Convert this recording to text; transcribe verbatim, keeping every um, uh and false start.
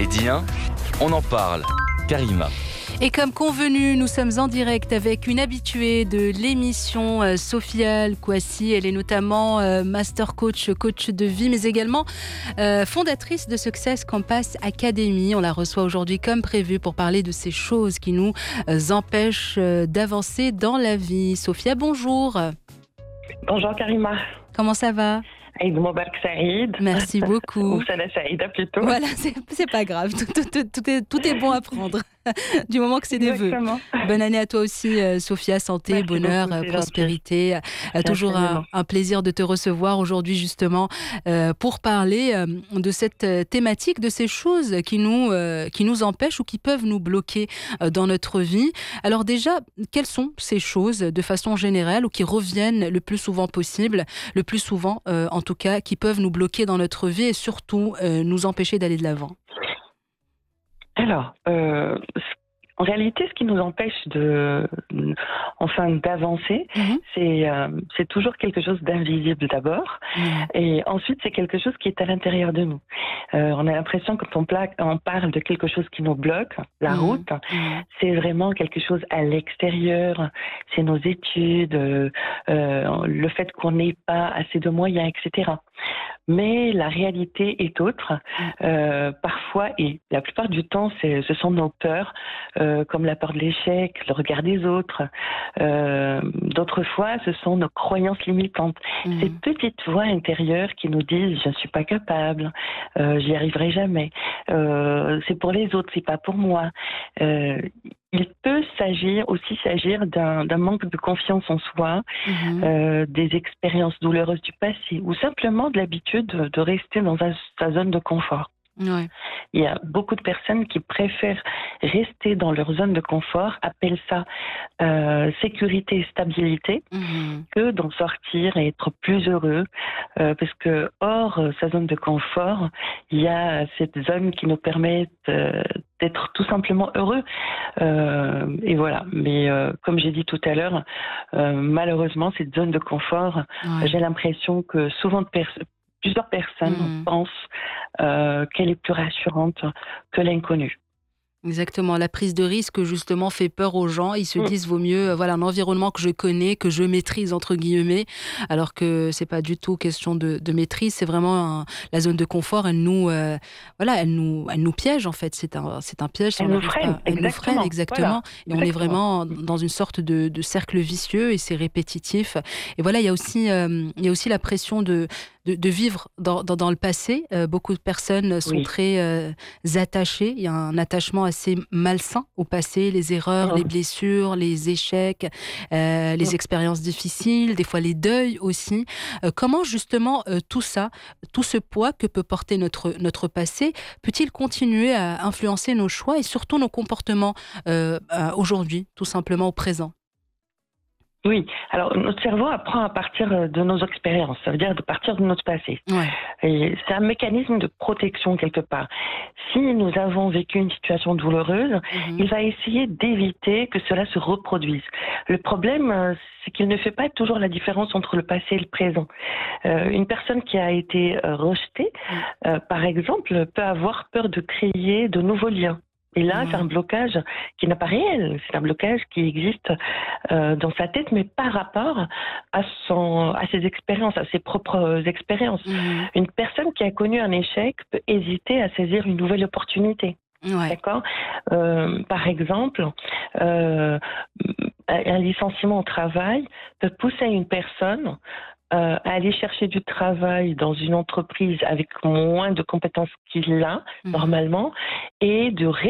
Médien, on en parle. Karima. Et comme convenu, nous sommes en direct avec une habituée de l'émission, euh, Sophia El-Kouassi. Elle est notamment euh, master coach, coach de vie, mais également euh, fondatrice de Success Campus Academy. On la reçoit aujourd'hui comme prévu pour parler de ces choses qui nous euh, empêchent euh, d'avancer dans la vie. Sophia, bonjour. Bonjour Karima. Comment ça va ? Eid Mubarak Saïd. Merci beaucoup. Ou Sana Saïda plutôt. Voilà, c'est, c'est pas grave. Tout, tout, tout, tout, est, tout est bon à prendre. Du moment que c'est des vœux. Bonne année à toi aussi, euh, Sophia. Santé, Merci bonheur, beaucoup, prospérité. Euh, toujours un, un plaisir de te recevoir aujourd'hui, justement, euh, pour parler euh, de cette thématique, de ces choses qui nous, euh, qui nous empêchent ou qui peuvent nous bloquer euh, dans notre vie. Alors déjà, quelles sont ces choses de façon générale ou qui reviennent le plus souvent possible, le plus souvent, euh, en tout cas, qui peuvent nous bloquer dans notre vie et surtout euh, nous empêcher d'aller de l'avant ? Alors, euh, en réalité, ce qui nous empêche de, enfin, d'avancer, mmh. c'est, euh, c'est toujours quelque chose d'invisible d'abord, mmh. et ensuite c'est quelque chose qui est à l'intérieur de nous. Euh, on a l'impression que quand on, pla- on parle de quelque chose qui nous bloque, la mmh. route, mmh. c'est vraiment quelque chose à l'extérieur, c'est nos études, euh, euh, le fait qu'on n'ait pas assez de moyens, et cetera. Mais la réalité est autre. Euh, parfois, et la plupart du temps, c'est, ce sont nos peurs, euh, comme la peur de l'échec, le regard des autres. Euh, d'autres fois, ce sont nos croyances limitantes. Mmh. Ces petites voix intérieures qui nous disent « je ne suis pas capable, euh, j'y arriverai jamais, euh, c'est pour les autres, c'est pas pour moi euh, ». Il peut s'agir aussi s'agir d'un, d'un manque de confiance en soi, mmh. euh, des expériences douloureuses du passé ou simplement de l'habitude de, de rester dans sa, sa zone de confort. Ouais. Il y a beaucoup de personnes qui préfèrent rester dans leur zone de confort, appellent ça euh, sécurité et stabilité, mmh. que d'en sortir et être plus heureux. Euh, parce que hors euh, sa zone de confort, il y a cette zone qui nous permet euh, d'être tout simplement heureux. Euh, et voilà. Mais euh, comme j'ai dit tout à l'heure, euh, malheureusement, cette zone de confort, ouais. j'ai l'impression que souvent de personnes Plusieurs personnes mmh. pensent euh, qu'elle est plus rassurante que l'inconnu. Exactement, la prise de risque justement fait peur aux gens. Ils se mmh. disent vaut mieux euh, voilà un environnement que je connais, que je maîtrise entre guillemets, alors que c'est pas du tout question de, de maîtrise. C'est vraiment un, la zone de confort. Elle nous euh, voilà, elle nous elle nous piège en fait. C'est un c'est un piège. Elle, nous freine, pas, elle nous freine exactement. Voilà, et exactement. On est vraiment dans une sorte de, de cercle vicieux et c'est répétitif. Et voilà, il y a aussi euh, il y a aussi la pression de De, de vivre dans, dans, dans le passé. Euh, beaucoup de personnes sont oui. très euh, attachées. Il y a un attachement assez malsain au passé, les erreurs, oh. les blessures, les échecs, euh, les oh. expériences difficiles, des fois les deuils aussi. Euh, comment justement euh, tout ça, tout ce poids que peut porter notre, notre passé, peut-il continuer à influencer nos choix et surtout nos comportements euh, aujourd'hui, tout simplement au présent ? Oui, alors notre cerveau apprend à partir de nos expériences, ça veut dire de partir de notre passé. Ouais. Et c'est un mécanisme de protection quelque part. Si nous avons vécu une situation douloureuse, mm-hmm. il va essayer d'éviter que cela se reproduise. Le problème, c'est qu'il ne fait pas toujours la différence entre le passé et le présent. Euh, une personne qui a été rejetée, mm. euh, par exemple, peut avoir peur de créer de nouveaux liens. Et là, mmh. c'est un blocage qui n'est pas réel, c'est un blocage qui existe euh, dans sa tête, mais par rapport à, son, à ses expériences, à ses propres expériences. Mmh. Une personne qui a connu un échec peut hésiter à saisir une nouvelle opportunité. Ouais. D'accord. Euh, par exemple, euh, un licenciement au travail peut pousser une personne Euh, à aller chercher du travail dans une entreprise avec moins de compétences qu'il a, mmh. normalement, et de